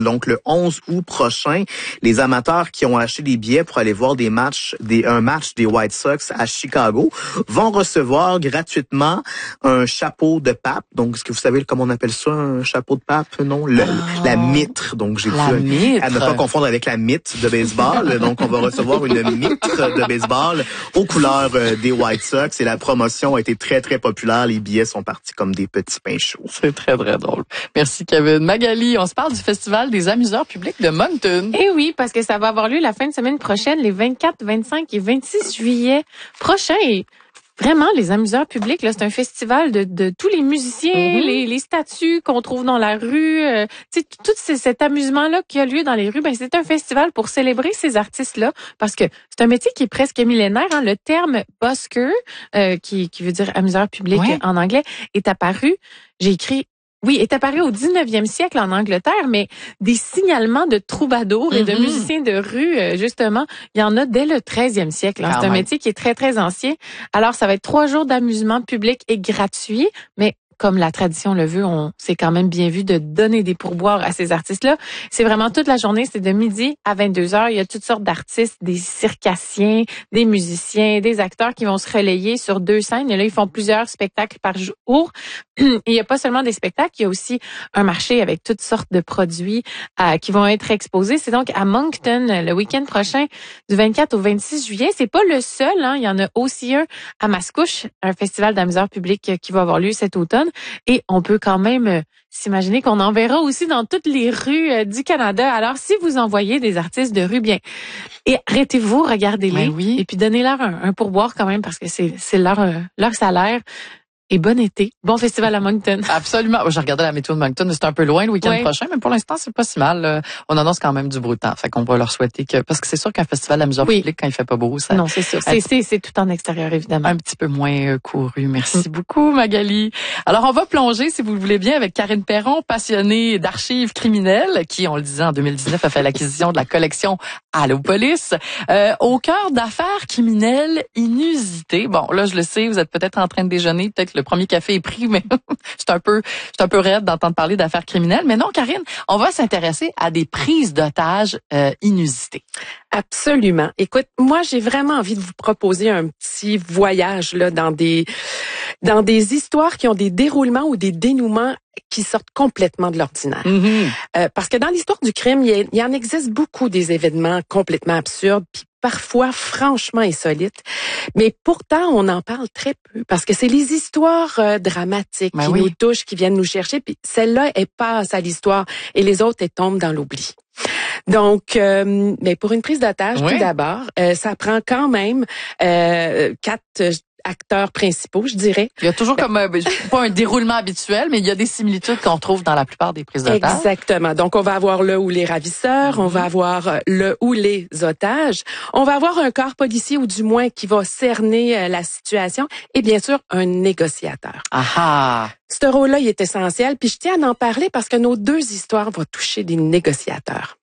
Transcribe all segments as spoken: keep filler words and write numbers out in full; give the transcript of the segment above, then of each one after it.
Donc, le onze août prochain, les amateurs qui ont acheté des billets pour aller voir des matchs, des, un match des White Sox à Chicago vont recevoir gratuitement un chapeau de pape. Donc, est-ce que vous savez comment on appelle ça, un chapeau de pape? Non, le, oh, la mitre. Donc, j'ai dit à ne pas confondre avec la mythe de baseball. Donc, on va recevoir une mitre de baseball aux couleurs des White Sox et la promotion a été très, très populaire. Les billets sont partis comme des petits pains chauds. C'est très, très drôle. Merci, Kevin. Magali, on se parle du Festival des amuseurs publics de Moncton. Eh oui, parce que ça va avoir lieu la fin de semaine prochaine, les vingt-quatre, vingt-cinq et vingt-six juillet prochains. Et vraiment, les amuseurs publics, là, c'est un festival de, de tous les musiciens, mm-hmm. les, les statues qu'on trouve dans la rue. Euh, tu sais, tout ces, cet amusement-là qui a lieu dans les rues, ben c'est un festival pour célébrer ces artistes-là, parce que c'est un métier qui est presque millénaire. Hein. Le terme busker, euh, qui, qui veut dire amuseur public ouais. en anglais, est apparu. J'ai écrit Oui, est apparu au dix-neuvième siècle en Angleterre, mais des signalements de troubadours et mm-hmm. de musiciens de rue, justement, il y en a dès le treizième siècle. Hein. C'est un métier qui est très, très ancien. Alors, ça va être trois jours d'amusement public et gratuit, mais comme la tradition le veut, on s'est quand même bien vu de donner des pourboires à ces artistes-là. C'est vraiment toute la journée, c'est de midi à vingt-deux heures. Il y a toutes sortes d'artistes, des circassiens, des musiciens, des acteurs qui vont se relayer sur deux scènes. Et là, ils font plusieurs spectacles par jour. Et il n'y a pas seulement des spectacles, il y a aussi un marché avec toutes sortes de produits euh, qui vont être exposés. C'est donc à Moncton le week-end prochain, du vingt-quatre au vingt-six juillet. C'est pas le seul, hein. Il y en a aussi un à Mascouche, un festival d'amuseurs publics qui va avoir lieu cet automne. Et on peut quand même euh, s'imaginer qu'on en verra aussi dans toutes les rues euh, du Canada. Alors, si vous envoyez des artistes de rue, bien, et arrêtez-vous, regardez-les, oui. et puis donnez-leur un, un pourboire quand même, parce que c'est, c'est leur, euh, leur salaire. Et bon été. Bon festival à Moncton. Absolument. J'ai regardé la météo de Moncton. C'est un peu loin le week-end oui. prochain, mais pour l'instant, c'est pas si mal. On annonce quand même du beau temps. Fait qu'on va leur souhaiter que, parce que c'est sûr qu'un festival d'amuseurs oui. public, quand il fait pas beau, ça. Non, c'est sûr. C'est, c'est, c'est tout en extérieur, évidemment. Un petit peu moins couru. Merci mm. beaucoup, Magali. Alors, on va plonger, si vous le voulez bien, avec Karine Perron, passionnée d'archives criminelles, qui, on le disait, en deux mille dix-neuf, a fait l'acquisition de la collection Allopolis, euh, au cœur d'affaires criminelles inusitées. Bon, là, je le sais, vous êtes peut-être en train de déjeuner, peut-être le premier café est pris, mais c'est un peu, c'est un peu raide d'entendre parler d'affaires criminelles. Mais non, Karine, on va s'intéresser à des prises d'otages euh, inusitées. Absolument. Écoute, moi, j'ai vraiment envie de vous proposer un petit voyage là dans des dans des histoires qui ont des déroulements ou des dénouements qui sortent complètement de l'ordinaire. Mm-hmm. Euh, parce que dans l'histoire du crime, il y, a, il y en existe beaucoup des événements complètement absurdes, puis parfois franchement insolites. Mais pourtant, on en parle très peu parce que c'est les histoires euh, dramatiques ben qui oui. nous touchent, qui viennent nous chercher. Puis celle-là, elle passe à l'histoire et les autres, elles tombent dans l'oubli. Donc, euh, mais pour une prise d'otage, oui. tout d'abord, euh, ça prend quand même euh, quatre euh, acteurs principaux, je dirais. Il y a toujours comme, euh, pas un déroulement habituel, mais il y a des similitudes qu'on trouve dans la plupart des prises d'otages. Exactement. Donc, on va avoir le ou les ravisseurs, mm-hmm. on va avoir le ou les otages, on va avoir un corps policier ou du moins qui va cerner euh, la situation et bien sûr, un négociateur. Ah. Ce rôle-là, il est essentiel, puis je tiens à en parler parce que nos deux histoires vont toucher des négociateurs.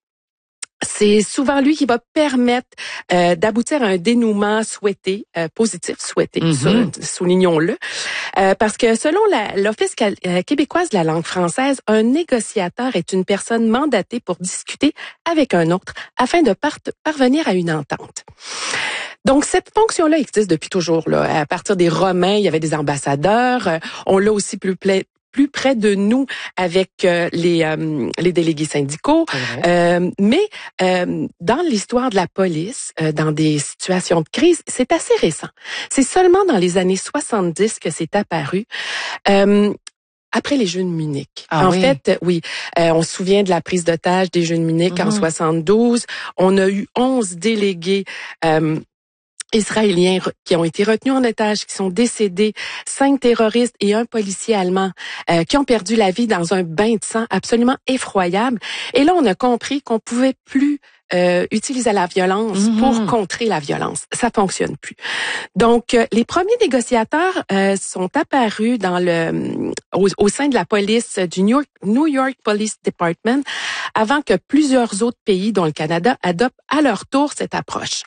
C'est souvent lui qui va permettre euh, d'aboutir à un dénouement souhaité, euh, positif souhaité, mm-hmm. soulignons-le, euh, parce que selon la, l'Office québécoise de la langue française, un négociateur est une personne mandatée pour discuter avec un autre afin de par- parvenir à une entente. Donc, cette fonction-là existe depuis toujours. Là. À partir des Romains, il y avait des ambassadeurs. Euh, on l'a aussi plus pla- plus près de nous avec euh, les euh, les délégués syndicaux. Euh, mais euh, dans l'histoire de la police, euh, dans des situations de crise, c'est assez récent. C'est seulement dans les années soixante-dix que c'est apparu. Euh, Après les Jeux de Munich. Ah, en oui. fait, oui, euh, on se souvient de la prise d'otage des Jeux de Munich mm-hmm. en soixante-douze. On a eu onze délégués euh, Israéliens qui ont été retenus en otage, qui sont décédés, cinq terroristes et un policier allemand euh, qui ont perdu la vie dans un bain de sang absolument effroyable. Et là, on a compris qu'on pouvait plus euh, utiliser la violence mm-hmm. pour contrer la violence. Ça fonctionne plus. Donc, euh, les premiers négociateurs euh, sont apparus dans le au, au sein de la police du New York, New York Police Department avant que plusieurs autres pays, dont le Canada, adoptent à leur tour cette approche.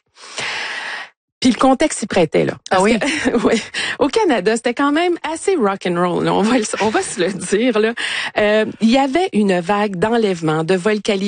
Puis le contexte s'y prêtait là. Ah oui. Que, ouais, au Canada, c'était quand même assez rock and roll. Là, on va on va se le dire là. Euh, il y avait une vague d'enlèvements, de vols qualifiés